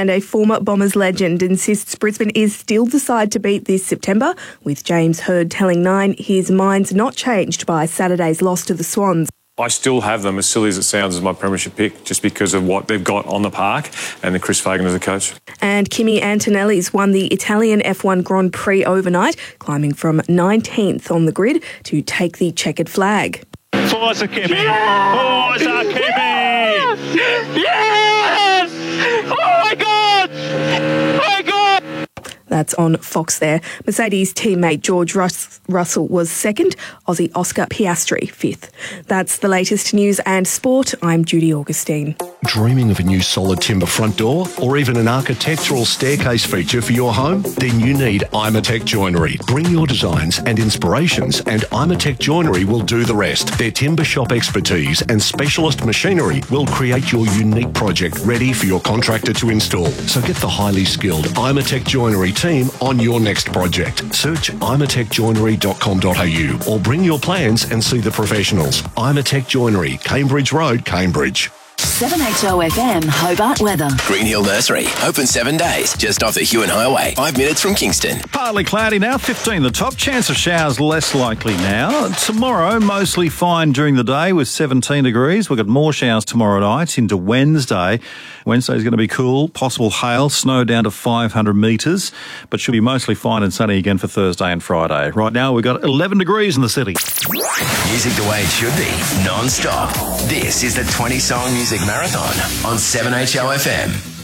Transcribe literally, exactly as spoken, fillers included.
And a former Bombers legend insists Brisbane is still the side to beat this September, with James Hird telling Nine his mind's not changed by Saturday's loss to the Swans. I still have them, as silly as it sounds, as my premiership pick, just because of what they've got on the park and Chris Fagan as a coach. And Kimi Antonelli's won the Italian F one Grand Prix overnight, climbing from nineteenth on the grid to take the checkered flag. Forza Kimi! Yes! Forza Kimi! Yes! Yes! Oh my God! Oh my God! That's on Fox there. Mercedes teammate George Rus- Russell was second, Aussie Oscar Piastri fifth. That's the latest news and sport. I'm Judy Augustine. Dreaming of a new solid timber front door or even an architectural staircase feature for your home? Then you need Imatec Joinery. Bring your designs and inspirations and Imatec Joinery will do the rest. Their timber shop expertise and specialist machinery will create your unique project ready for your contractor to install. So get the highly skilled Imatec Joinery team on your next project. Search imatec joinery dot com dot a u or bring your plans and see the professionals. Imatec Joinery, Cambridge Road, Cambridge. seven H O F M Hobart weather. Green Hill Nursery, open seven days, just off the Hewan Highway, five minutes from Kingston. Partly cloudy now, fifteen the top. Chance of showers less likely now. Tomorrow, mostly fine during the day with seventeen degrees. We've got more showers tomorrow night into Wednesday. Wednesday's going to be cool. Possible hail, snow down to five hundred metres, but should be mostly fine and sunny again for Thursday and Friday. Right now, we've got eleven degrees in the city. Music the way it should be, non-stop. This is the twenty song music marathon on seven H O F M.